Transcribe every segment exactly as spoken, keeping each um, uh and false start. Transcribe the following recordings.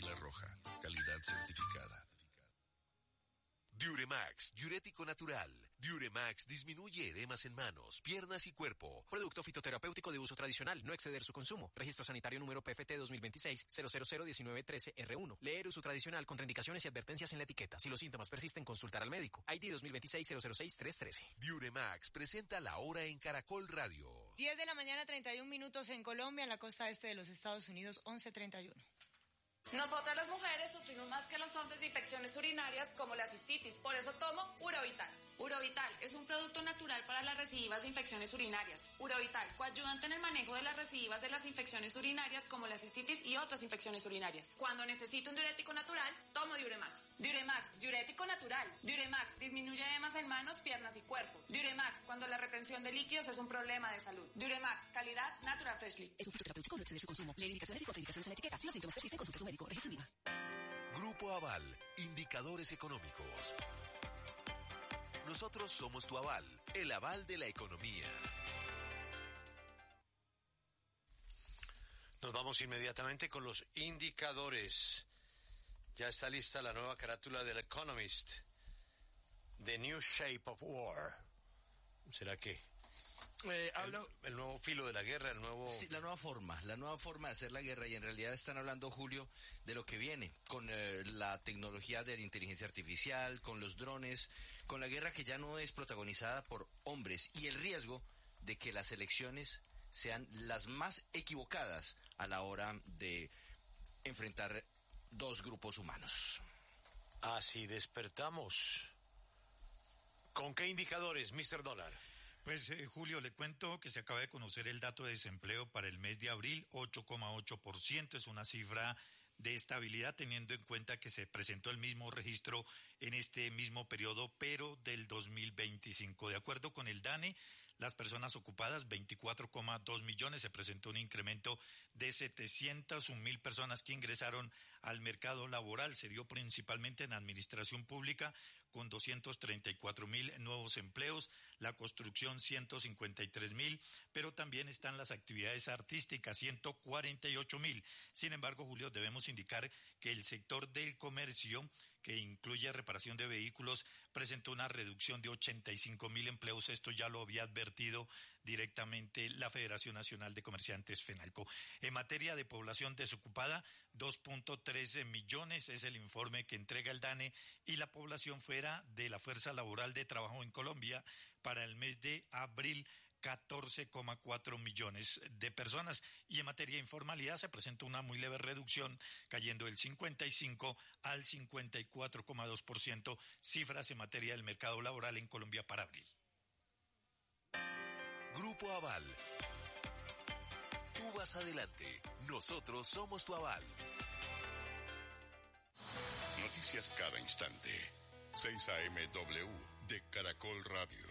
Águila Roja, calidad certificada. Diuremax, diurético natural. Diuremax disminuye edemas en manos, piernas y cuerpo. Producto fitoterapéutico de uso tradicional, no exceder su consumo. Registro sanitario número P F T dos mil veintiséis cero cero cero diecinueve trece R uno. Leer uso tradicional, contraindicaciones y advertencias en la etiqueta. Si los síntomas persisten, consultar al médico. I D dos mil veintiséis cero cero seis tres trece. Diuremax presenta la hora en Caracol Radio. diez de la mañana, treinta y un minutos en Colombia, en la costa este de los Estados Unidos, once treinta y uno. Nosotras las mujeres sufrimos más que los hombres de infecciones urinarias como la cistitis, por eso tomo Urovital. Urovital es un producto natural para las recidivas de infecciones urinarias. Urovital, coayudante en el manejo de las recidivas de las infecciones urinarias como la cistitis y otras infecciones urinarias. Cuando necesito un diurético natural, tomo Diuremax. Diuremax, diurético natural. Diuremax disminuye edemas en manos, piernas y cuerpo. Diuremax, cuando la retención de líquidos es un problema de salud. Diuremax, calidad Natural Freshly. Es un fitoterapéutico, no exceder su consumo. Leer indicaciones y contraindicaciones en la etiqueta. Si los síntomas persisten, consulte a su médico. Registro I V A. Grupo Aval, indicadores económicos. Nosotros somos tu aval, el aval de la economía. Nos vamos inmediatamente con los indicadores. Ya está lista la nueva carátula del Economist. The New Shape of War. ¿Será que? Eh, hablo... el, el nuevo filo de la guerra, el nuevo... Sí, la nueva forma, la nueva forma de hacer la guerra, y en realidad están hablando, Julio, de lo que viene, con eh, la tecnología de la inteligencia artificial, con los drones, con la guerra que ya no es protagonizada por hombres, y el riesgo de que las elecciones sean las más equivocadas a la hora de enfrentar dos grupos humanos. Así despertamos. ¿Con qué indicadores, mister Dólar? Pues, eh, Julio, le cuento que se acaba de conocer el dato de desempleo para el mes de abril, ocho coma ocho por ciento, es una cifra de estabilidad teniendo en cuenta que se presentó el mismo registro en este mismo periodo, pero del dos mil veinticinco. De acuerdo con el DANE, las personas ocupadas, veinticuatro coma dos millones, se presentó un incremento de setecientas un mil personas que ingresaron al mercado laboral. Se dio principalmente en administración pública, con doscientos treinta y cuatro mil nuevos empleos, la construcción ciento cincuenta y tres mil, pero también están las actividades artísticas, ciento cuarenta y ocho mil. Sin embargo, Julio, debemos indicar que el sector del comercio, que incluye reparación de vehículos, presentó una reducción de ochenta y cinco mil empleos. Esto ya lo había advertido directamente la Federación Nacional de Comerciantes, FENALCO. En materia de población desocupada, dos punto trece millones es el informe que entrega el DANE, y la población fuera de la fuerza laboral de trabajo en Colombia para el mes de abril, catorce coma cuatro millones de personas. Y en materia de informalidad se presentó una muy leve reducción, cayendo del cincuenta y cinco al cincuenta y cuatro coma dos por ciento, cifras en materia del mercado laboral en Colombia para abril. Grupo Aval. Tú vas adelante, nosotros somos tu aval. Noticias cada instante. seis A M W de Caracol Radio.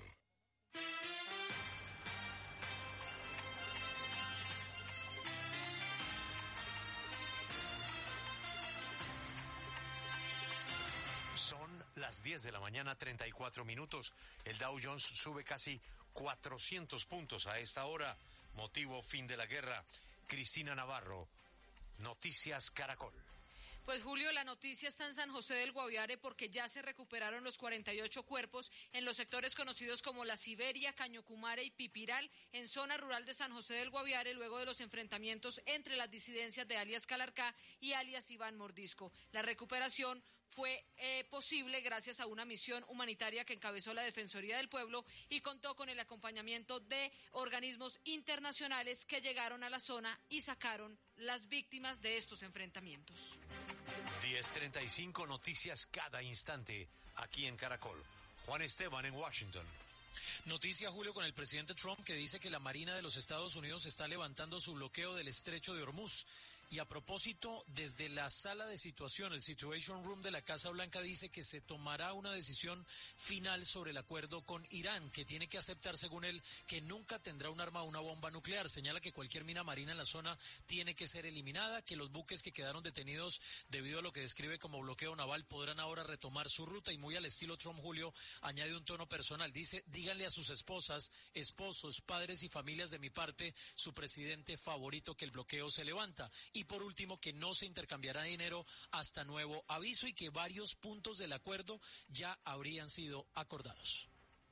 Son las diez de la mañana, treinta y cuatro minutos. El Dow Jones sube casi cuatrocientos puntos a esta hora. Motivo: fin de la guerra. Cristina Navarro, Noticias Caracol. Pues, Julio, la noticia está en San José del Guaviare porque ya se recuperaron los cuarenta y ocho cuerpos en los sectores conocidos como La Siberia, Cañocumare y Pipiral, en zona rural de San José del Guaviare, luego de los enfrentamientos entre las disidencias de alias Calarcá y alias Iván Mordisco. La recuperación fue eh, posible gracias a una misión humanitaria que encabezó la Defensoría del Pueblo y contó con el acompañamiento de organismos internacionales que llegaron a la zona y sacaron las víctimas de estos enfrentamientos. diez treinta y cinco, noticias cada instante aquí en Caracol. Juan Esteban en Washington. Noticia, Julio, con el presidente Trump, que dice que la Marina de los Estados Unidos está levantando su bloqueo del estrecho de Hormuz. Y a propósito, desde la sala de situación, el Situation Room de la Casa Blanca dice que se tomará una decisión final sobre el acuerdo con Irán, que tiene que aceptar, según él, que nunca tendrá un arma o una bomba nuclear. Señala que cualquier mina marina en la zona tiene que ser eliminada, que los buques que quedaron detenidos debido a lo que describe como bloqueo naval podrán ahora retomar su ruta, y muy al estilo Trump, Julio, añade un tono personal. Dice: díganle a sus esposas, esposos, padres y familias de mi parte, su presidente favorito, que el bloqueo se levanta. Y Y por último, que no se intercambiará dinero hasta nuevo aviso y que varios puntos del acuerdo ya habrían sido acordados.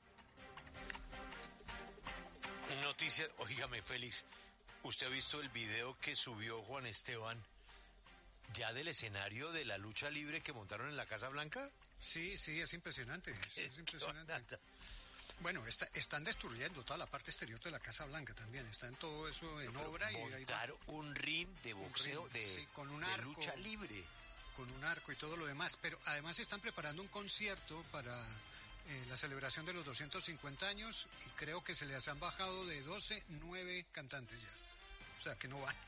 Noticias, oígame Félix, ¿usted ha visto el video que subió Juan Esteban ya del escenario de la lucha libre que montaron en la Casa Blanca? Sí, sí, es impresionante, es impresionante. Bueno, está, están destruyendo toda la parte exterior de la Casa Blanca también, están todo eso en no, obra. Montar y ahí un ring de boxeo, ring, de, sí, con un de arco, lucha libre. Con un arco y todo lo demás, pero además están preparando un concierto para eh, la celebración de los doscientos cincuenta años y creo que se les han bajado de doce, nueve cantantes ya, o sea que no van.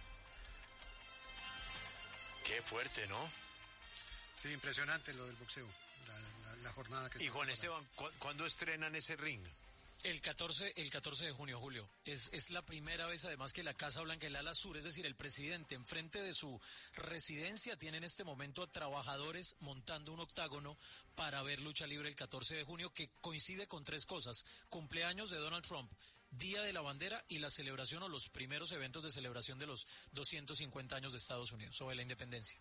Qué fuerte, ¿no? Sí, impresionante lo del boxeo, la, la, la jornada que está. Y Juan Esteban, ¿cu ¿cuándo estrenan ese ring? El catorce, el catorce de junio, Julio. Es, es la primera vez, además, que la Casa Blanca, el ala sur, es decir, el presidente, enfrente de su residencia, tiene en este momento a trabajadores montando un octágono para ver lucha libre el catorce de junio, que coincide con tres cosas: cumpleaños de Donald Trump, Día de la Bandera y la celebración o los primeros eventos de celebración de los doscientos cincuenta años de Estados Unidos, sobre la independencia.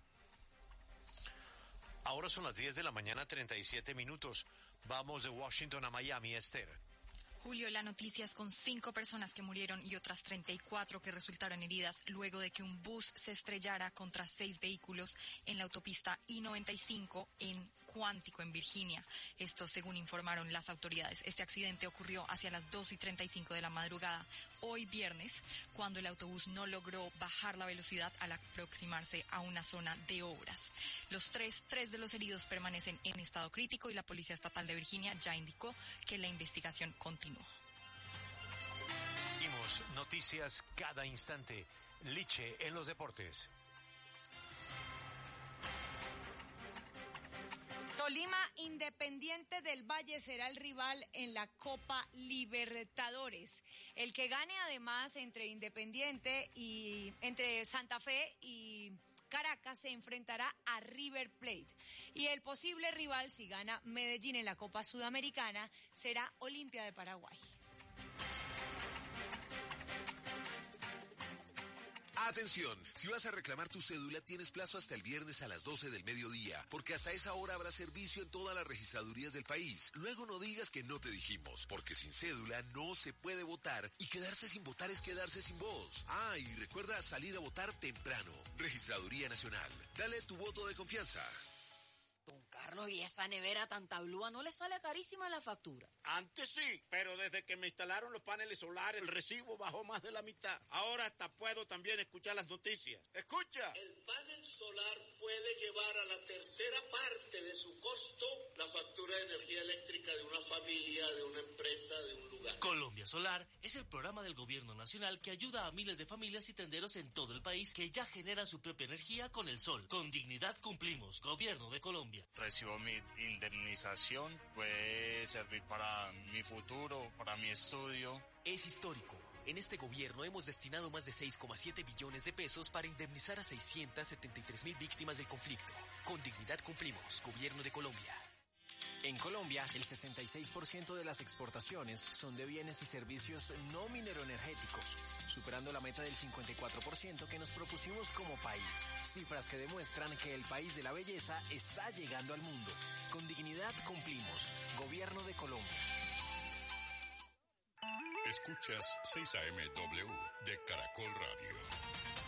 Ahora son las diez de la mañana, treinta y siete minutos. Vamos de Washington a Miami, Esther. Julio, la noticia es con cinco personas que murieron y otras treinta y cuatro que resultaron heridas luego de que un bus se estrellara contra seis vehículos en la autopista I noventa y cinco en Cuántico, en Virginia. Esto según informaron las autoridades. Este accidente ocurrió hacia las dos y treinta y cinco de la madrugada, hoy viernes, cuando el autobús no logró bajar la velocidad al aproximarse a una zona de obras. Los tres, tres de los heridos permanecen en estado crítico y la Policía Estatal de Virginia ya indicó que la investigación continúa. Seguimos noticias cada instante. Liche en los deportes. Tolima, Independiente del Valle será el rival en la Copa Libertadores. El que gane además entre Independiente y entre Santa Fe y Caracas se enfrentará a River Plate. Y el posible rival, si gana Medellín en la Copa Sudamericana, será Olimpia de Paraguay. Atención, si vas a reclamar tu cédula tienes plazo hasta el viernes a las doce del mediodía, porque hasta esa hora habrá servicio en todas las registradurías del país. Luego no digas que no te dijimos, porque sin cédula no se puede votar y quedarse sin votar es quedarse sin voz. Ah, y recuerda salir a votar temprano. Registraduría Nacional. Dale tu voto de confianza. Don Carlos, ¿y esa nevera tan tablúa no le sale carísima la factura? Antes sí, pero desde que me instalaron los paneles solares, el recibo bajó más de la mitad. Ahora hasta puedo también escuchar las noticias. ¡Escucha! El panel solar puede llevar a la tercera parte de su costo la factura de energía eléctrica de una familia, de una empresa, de un lugar. Colombia Solar es el programa del gobierno nacional que ayuda a miles de familias y tenderos en todo el país que ya generan su propia energía con el sol. Con dignidad cumplimos, Gobierno de Colombia. Recibo mi indemnización, puede servir para mi futuro, para mi estudio. Es histórico. En este gobierno hemos destinado más de seis coma siete billones de pesos para indemnizar a seiscientas setenta y tres mil víctimas del conflicto. Con dignidad cumplimos, Gobierno de Colombia. En Colombia, el sesenta y seis por ciento de las exportaciones son de bienes y servicios no mineroenergéticos, superando la meta del cincuenta y cuatro por ciento que nos propusimos como país. Cifras que demuestran que el país de la belleza está llegando al mundo. Con dignidad cumplimos. Gobierno de Colombia. Escuchas seis A M W de Caracol Radio.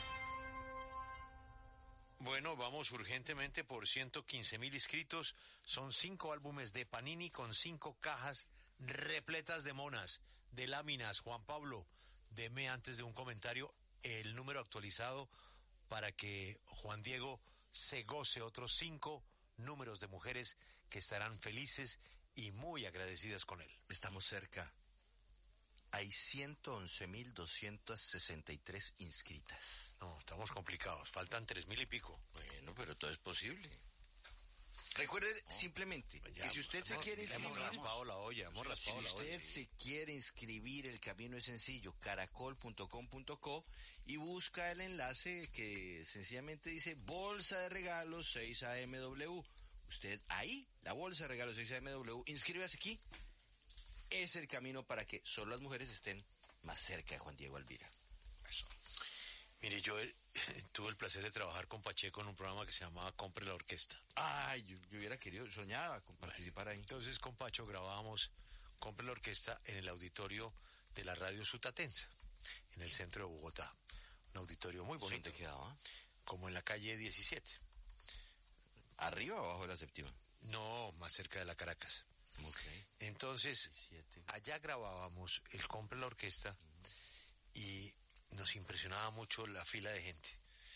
Bueno, vamos urgentemente por ciento quince mil inscritos. Son cinco álbumes de Panini con cinco cajas repletas de monas, de láminas. Juan Pablo, deme antes de un comentario el número actualizado para que Juan Diego se goce otros cinco números de mujeres que estarán felices y muy agradecidas con él. Estamos cerca. Hay ciento once mil doscientas sesenta y tres inscritas. No, estamos complicados. Faltan tres mil y pico. Bueno, pero todo es posible. Recuerde no, simplemente ya, que si usted hemos, se quiere inscribir... Hemos raspado la olla, hemos raspado si la olla. Si usted se quiere inscribir, el camino es sencillo. caracol punto com punto co y busca el enlace que sencillamente dice Bolsa de Regalos seis A M W. Usted ahí, la Bolsa de Regalos seis A M W, inscríbase aquí. Es el camino para que solo las mujeres estén más cerca de Juan Diego Alvira. Eso. Mire, yo eh, tuve el placer de trabajar con Pacheco en un programa que se llamaba Compre la Orquesta. Ay, yo, yo hubiera querido, soñaba con participar ahí. Entonces con Pacho grabábamos Compre la Orquesta en el auditorio de la radio Sutatensa, en el centro de Bogotá. Un auditorio muy bonito. ¿Dónde quedaba? Como en la calle diecisiete. ¿Arriba o abajo de la séptima? No, más cerca de la Caracas. Okay. Entonces, diecisiete. allá grabábamos el Compre la Orquesta uh-huh. y nos impresionaba mucho la fila de gente.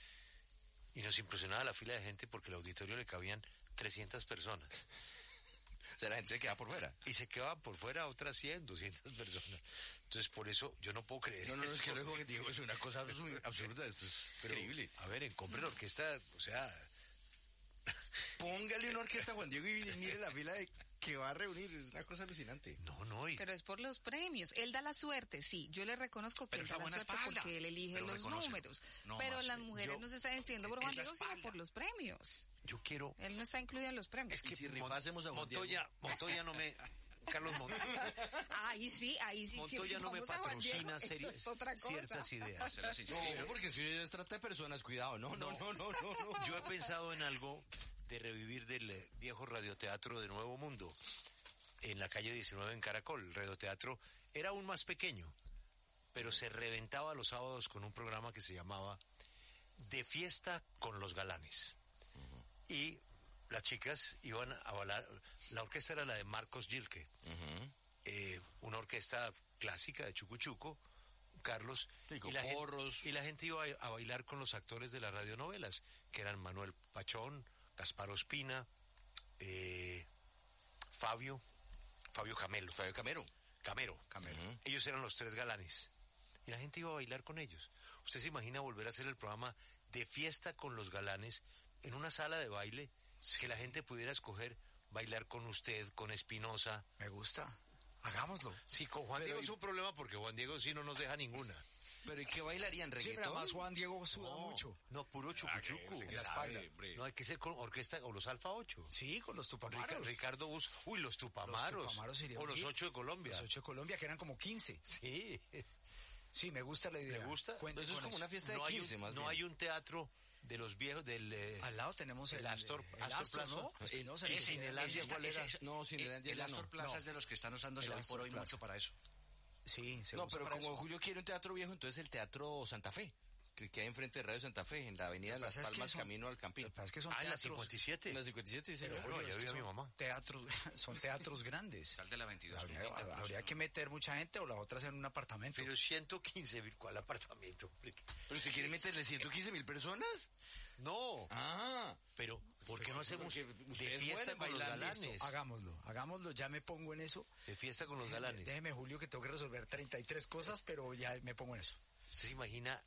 Y nos impresionaba la fila de gente porque el auditorio le cabían trescientas personas. O sea, la gente se quedaba por fuera. Y se quedaban por fuera otras cien, doscientas personas. Entonces, por eso yo no puedo creer. No, no, no, esto. es que luego que digo, es una cosa absurda, esto es Pero, increíble. A ver, en Compre la Orquesta, o sea... Póngale una orquesta a Juan Diego y mire la fila de que va a reunir, es una cosa alucinante. No, no. Y... Pero es por los premios. Él da la suerte, sí. Yo le reconozco que pero él da la suerte espalda. porque él elige pero los números. No, pero más, las mujeres yo, no se están inscribiendo por Juan Diego, espalda. sino por los premios. Yo quiero... Él no está incluido en los premios. Es que si rifásemos a Juan Montoya, Diego. Montoya no me... Carlos Montoya. Ahí sí, ahí sí. Montoya si no me patrocina Diego, series, es otra cosa. ciertas ideas. No, porque si se trata de personas, cuidado, no, no, no, no, no, no. Yo he pensado en algo de revivir del eh, viejo radioteatro de Nuevo Mundo, en la calle diecinueve en Caracol. El radioteatro era aún más pequeño, pero se reventaba los sábados con un programa que se llamaba De Fiesta con los Galanes. Uh-huh. Y las chicas iban a bailar, la orquesta era la de Marcos Gilque, uh-huh. eh, una orquesta clásica de Chucuchuco, Carlos, sí, y, la porros. gente, y la gente iba a, a bailar con los actores de las radionovelas, que eran Manuel Pachón, Gaspar Ospina, eh, Fabio, Fabio Camelo. Fabio Camero. Camero. Camero. Uh-huh. Ellos eran los tres galanes. Y la gente iba a bailar con ellos. ¿Usted se imagina volver a hacer el programa De Fiesta con los Galanes en una sala de baile? Sí. Que la gente pudiera escoger bailar con usted, con Espinosa. Me gusta. Hagámoslo. Sí, con Juan Pero Diego y... es un problema porque Juan Diego sí no nos deja ninguna. ¿Pero y qué bailarían? ¿Reggaetón? Sí, pero además Juan Diego suda no, mucho. No, puro chucuchuco. Ah, en la espalda. No, hay que ser con orquesta o los Alfa ocho. Sí, con los Tupamaros. Rica, Ricardo Bus. Uy, los Tupamaros. Los Tupamaros serían o los ocho de Colombia. Los ocho de Colombia, que eran como quince. Sí. Sí, me gusta la idea. Me gusta. Cuento eso es como eso. Una fiesta de no quince, hay un, más No bien. hay un teatro de los viejos del... Eh, al lado tenemos el, el Astor, el Astor, Astor Plaza. ¿no? Eh, no, ¿Es Cinelandia cuál era? No, Cinelandia El Astor no. Plaza no. es de los que están usándose hoy por hoy Plaza. Mucho para eso. Sí, se No, usa pero para como eso. Julio quiere un teatro viejo, entonces el Teatro Santa Fe, que hay enfrente de Radio Santa Fe, en la avenida de Las Palmas, es son, camino al Campín. Lo que pasa es que son ah, teatros... en la cincuenta y siete. En la cincuenta y siete, sí. Pero, bueno, ya vio a mi mamá. Teatros, son teatros grandes. Sal de la veintidós. Habría, habría, habría que meter mucha gente o la otra hacer un apartamento. Pero ciento quince mil, ¿cuál apartamento? ¿Pero si quiere meterle ciento quince mil personas? No. Ah. Pero, ¿por qué no hacemos de fiesta con los galanes? Hagámoslo, hagámoslo, ya me pongo en eso. De fiesta con los galanes. Déjeme, Julio, que tengo que resolver treinta y tres cosas, pero ya me pongo en eso. ¿Usted se imagina?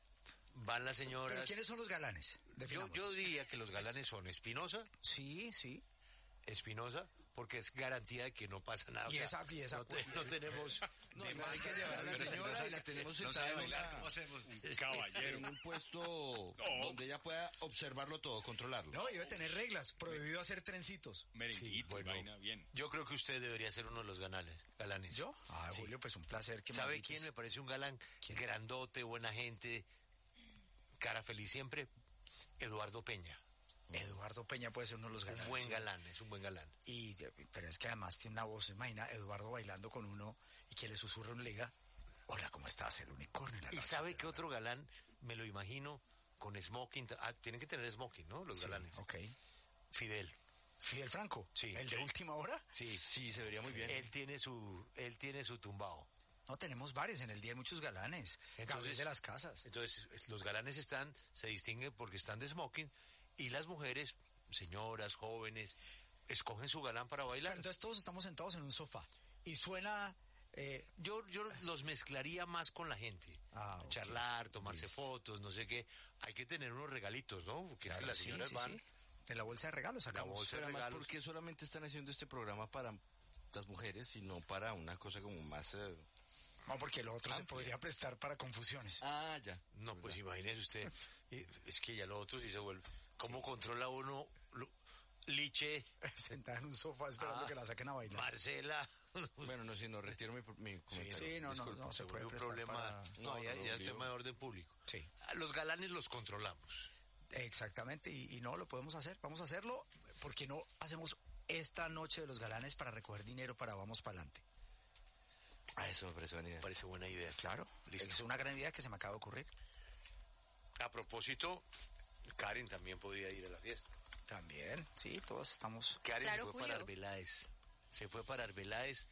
Van las señoras... ¿Pero quiénes son los galanes? Yo, yo diría que los galanes son Espinosa. Sí, sí. Espinosa, porque es garantía de que no pasa nada. Y o sea, esa, y esa no, te, no tenemos... No, no hay que llevar a la señora y la tenemos sentada en, una, ¿cómo hacemos? Un caballero. En un puesto no. donde ella pueda observarlo todo, controlarlo. No, y debe tener reglas. Prohibido hacer trencitos. Merenguito, sí, bueno, vaina, bien. Yo creo que usted debería ser uno de los galanes. galanes. ¿Yo? Ah, sí. Julio, pues un placer. Que ¿Sabe me quién me parece un galán? ¿Quién? Grandote, buena gente, cara feliz siempre. Eduardo Peña. Eduardo Peña puede ser uno de los galanes. Un buen sí. galán, es un buen galán. Y, pero es que además tiene una voz, imagina, Eduardo bailando con uno y que le susurra un liga. Hola, ¿cómo estás? El unicornio. En la ¿Y noche, sabe qué otro galán? Me lo imagino con smoking. Ah, tienen que tener smoking, ¿no? Los sí, galanes. Ok. Fidel. ¿Fidel Franco? Sí. ¿El sí. de última hora? Sí. Sí, se vería muy bien. Él tiene su, él tiene su tumbao. No, tenemos varios, en el día hay muchos galanes. Entonces, Gabriel de las Casas. Entonces, los galanes están, se distinguen porque están de smoking, y las mujeres, señoras, jóvenes, escogen su galán para bailar. Pero entonces todos estamos sentados en un sofá, y suena... Eh, yo, yo los mezclaría más con la gente. Ah, okay. Charlar, tomarse yes. fotos, no sé qué. Hay que tener unos regalitos, ¿no? Porque claro, es que las sí, señoras sí, van... Sí. De la bolsa de regalos sacamos. La bolsa de Pero regalos. ¿Por qué solamente están haciendo este programa para las mujeres y no para una cosa como más... Eh... No, porque lo otro ah, se podría prestar para confusiones. Ah, ya. No, pues imagínese usted. Es que ya lo otro sí se vuelve... ¿Cómo sí. controla uno... Lo, Liche... Sentada en un sofá esperando ah, que la saquen a bailar. Marcela... Bueno, no, si no retiro mi, mi comentario. Sí, no, no, Disculpa, no se puede un prestar problema. para... No, No, ya, no, ya no, el digo. tema de orden público. Sí. A los galanes los controlamos. Exactamente, y, y no lo podemos hacer, vamos a hacerlo, porque no hacemos esta noche de los galanes para recoger dinero para Vamos Pa'lante. Ah, eso me parece buena idea. Me parece buena idea. Claro, Listo. es una gran idea que se me acaba de ocurrir. A propósito, Karen también podría ir a la fiesta. También, sí, todos estamos... Karen Claro, se fue Julio. para Arbeláez. Se fue para Arbeláez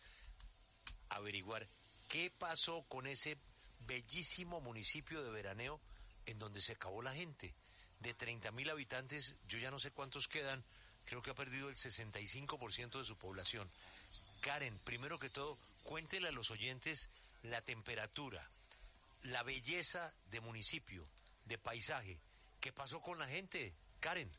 a averiguar qué pasó con ese bellísimo municipio de veraneo en donde se acabó la gente. De treinta mil habitantes, yo ya no sé cuántos quedan, creo que ha perdido el sesenta y cinco por ciento de su población. Karen, primero que todo, cuéntele a los oyentes la temperatura, la belleza de municipio, de paisaje. ¿Qué pasó con la gente, Karen?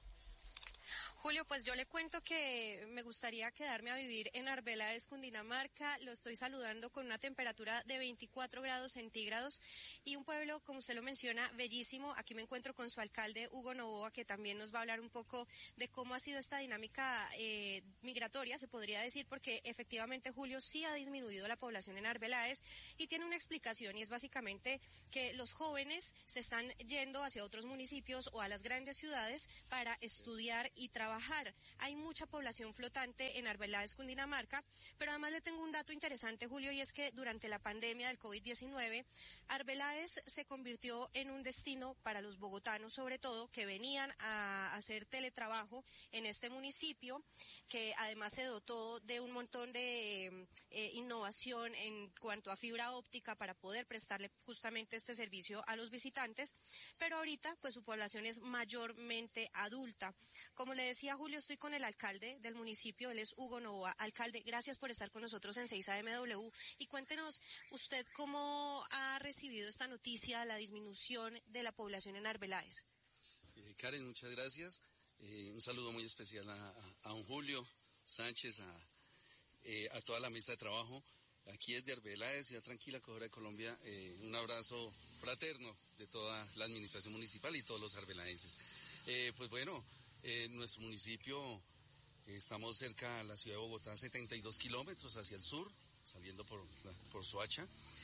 Julio, pues yo le cuento que me gustaría quedarme a vivir en Arbeláez, Cundinamarca. Lo estoy saludando con una temperatura de veinticuatro grados centígrados y un pueblo, como usted lo menciona, bellísimo. Aquí me encuentro con su alcalde, Hugo Novoa, que también nos va a hablar un poco de cómo ha sido esta dinámica eh, migratoria, se podría decir, porque efectivamente, Julio, sí ha disminuido la población en Arbeláez y tiene una explicación, y es básicamente que los jóvenes se están yendo hacia otros municipios o a las grandes ciudades para estudiar y trabajar. Hay mucha población flotante en Arbeláez, Cundinamarca, pero además le tengo un dato interesante, Julio, y es que durante la pandemia del COVID diecinueve, Arbeláez se convirtió en un destino para los bogotanos, sobre todo, que venían a hacer teletrabajo en este municipio, que además se dotó de un montón de eh, innovación en cuanto a fibra óptica para poder prestarle justamente este servicio a los visitantes, pero ahorita pues su población es mayormente adulta. Como le decía, Julio, estoy con el alcalde del municipio, él es Hugo Novoa. Alcalde, gracias por estar con nosotros en seis A M W y cuéntenos usted cómo ha recibido esta noticia, la disminución de la población en Arbeláez. Eh, Karen, muchas gracias. Eh, un saludo muy especial a, a, a don Julio Sánchez, a, eh, a toda la mesa de trabajo. Aquí desde Arbeláez, Ciudad Tranquila, Cojora de Colombia, eh, un abrazo fraterno de toda la administración municipal y todos los arbelaenses. Eh, pues bueno, eh, nuestro municipio, eh, estamos cerca a la ciudad de Bogotá, setenta y dos kilómetros hacia el sur, saliendo por, por Soacha.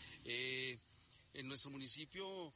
Eh, en nuestro municipio,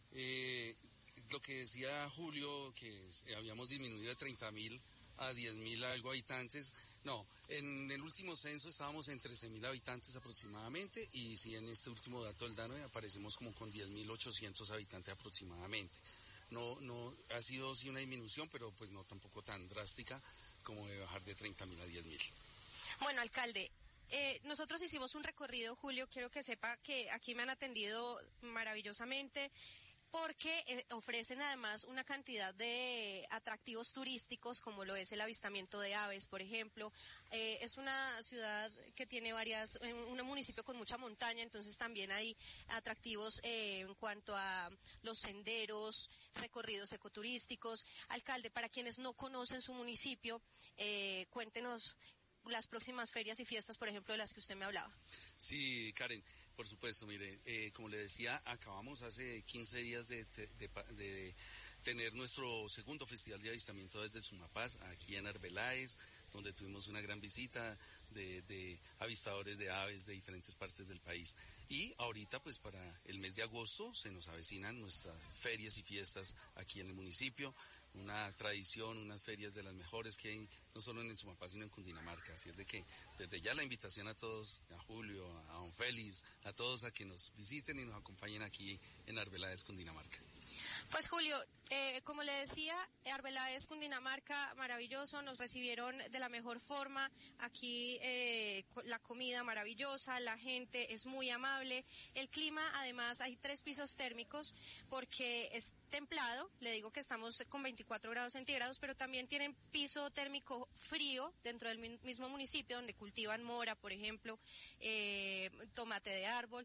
eh, lo que decía Julio, que habíamos disminuido de treinta mil a diez mil algo habitantes. No, en el último censo estábamos en trece mil habitantes aproximadamente, y sí, en este último dato del DANE aparecemos como con diez mil ochocientos habitantes aproximadamente. No, no, ha sido sí una disminución, pero pues no tampoco tan drástica como de bajar de treinta mil a diez mil. Bueno, alcalde, eh, nosotros hicimos un recorrido, Julio, quiero que sepa que aquí me han atendido maravillosamente, porque eh, ofrecen además una cantidad de atractivos turísticos, como lo es el avistamiento de aves, por ejemplo. Eh, es una ciudad que tiene varias, un municipio con mucha montaña, entonces también hay atractivos eh, en cuanto a los senderos, recorridos ecoturísticos. Alcalde, para quienes no conocen su municipio, eh, cuéntenos las próximas ferias y fiestas, por ejemplo, de las que usted me hablaba. Sí, Karen. Por supuesto, mire, eh, como le decía, acabamos hace quince días de, de, de, de tener nuestro segundo festival de avistamiento desde el Sumapaz, aquí en Arbeláez, donde tuvimos una gran visita de, de avistadores de aves de diferentes partes del país. Y ahorita, pues para el mes de agosto, se nos avecinan nuestras ferias y fiestas aquí en el municipio, una tradición, unas ferias de las mejores que hay, no solo en el Sumapaz, sino en Cundinamarca. Así es de que desde ya la invitación a todos, a Julio, a don Félix, a todos a que nos visiten y nos acompañen aquí en Arbeláez, Cundinamarca. Pues Julio, eh, como le decía, Arbeláez, Cundinamarca, maravilloso, nos recibieron de la mejor forma, aquí eh, la comida maravillosa, la gente es muy amable, el clima, además hay tres pisos térmicos porque es templado, le digo que estamos con veinticuatro grados centígrados, pero también tienen piso térmico frío dentro del mismo municipio donde cultivan mora, por ejemplo, eh, tomate de árbol.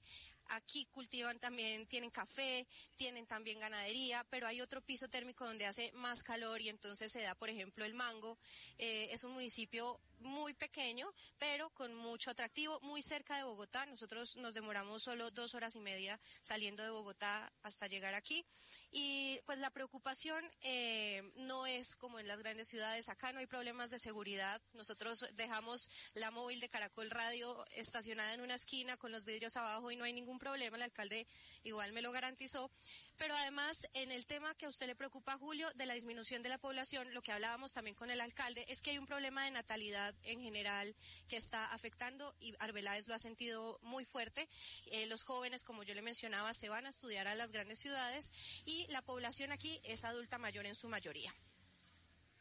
aquí cultivan también, tienen café, tienen también ganadería, pero hay otro piso térmico donde hace más calor y entonces se da, por ejemplo, el mango. Eh, es un municipio muy pequeño, pero con mucho atractivo, muy cerca de Bogotá. Nosotros nos demoramos solo dos horas y media saliendo de Bogotá hasta llegar aquí. Y pues la preocupación eh, no es como en las grandes ciudades. Acá no hay problemas de seguridad. Nosotros dejamos la móvil de Caracol Radio estacionada en una esquina con los vidrios abajo y no hay ningún problema. El alcalde igual me lo garantizó. Pero además, en el tema que a usted le preocupa, Julio, de la disminución de la población, lo que hablábamos también con el alcalde es que hay un problema de natalidad en general que está afectando y Arbeláez lo ha sentido muy fuerte. Eh, los jóvenes, como yo le mencionaba, se van a estudiar a las grandes ciudades y la población aquí es adulta mayor en su mayoría.